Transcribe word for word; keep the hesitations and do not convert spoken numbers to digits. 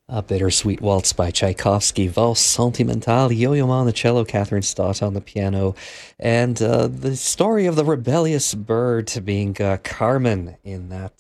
A Bittersweet Waltz by Tchaikovsky, Valse Sentimentale, Yo-Yo Ma on the cello, Catherine Stott on the piano, and uh, the story of the rebellious bird being uh, Carmen in that